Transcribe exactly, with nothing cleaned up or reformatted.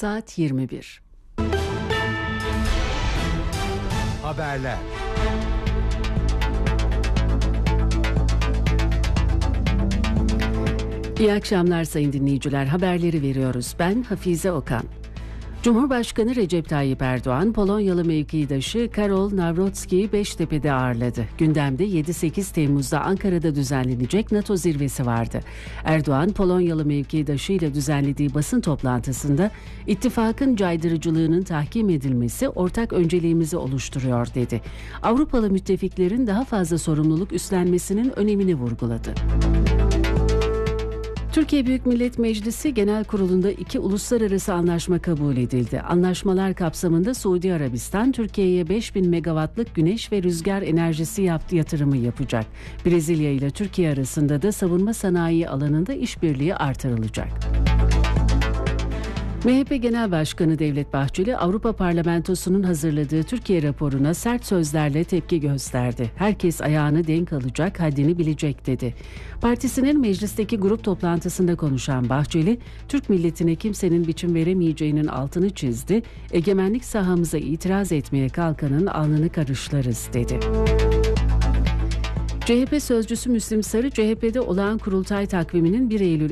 Saat yirmi bir. Haberler. İyi akşamlar sayın dinleyiciler. Haberleri veriyoruz. Ben Hafize Okan. Cumhurbaşkanı Recep Tayyip Erdoğan, Polonyalı mevkidaşı Karol Nawrocki'yi Beştepe'de ağırladı. Gündemde yedi sekiz Temmuz'da Ankara'da düzenlenecek NATO zirvesi vardı. Erdoğan, Polonyalı mevkidaşıyla düzenlediği basın toplantısında ittifakın caydırıcılığının tahkim edilmesi ortak önceliğimizi oluşturuyor dedi. Avrupalı müttefiklerin daha fazla sorumluluk üstlenmesinin önemini vurguladı. Türkiye Büyük Millet Meclisi Genel Kurulu'nda iki uluslararası anlaşma kabul edildi. Anlaşmalar kapsamında Suudi Arabistan, Türkiye'ye beş bin megawattlık güneş ve rüzgar enerjisi yaptı, yatırımı yapacak. Brezilya ile Türkiye arasında da savunma sanayi alanında işbirliği artırılacak. M H P Genel Başkanı Devlet Bahçeli, Avrupa Parlamentosu'nun hazırladığı Türkiye raporuna sert sözlerle tepki gösterdi. Herkes ayağını denk alacak, haddini bilecek dedi. Partisinin meclisteki grup toplantısında konuşan Bahçeli, Türk milletine kimsenin biçim veremeyeceğinin altını çizdi. Egemenlik sahamıza itiraz etmeye kalkanın alnını karışlarız dedi. C H P sözcüsü Müslim Sarı, C H P'de olağan kurultay takviminin bir Eylül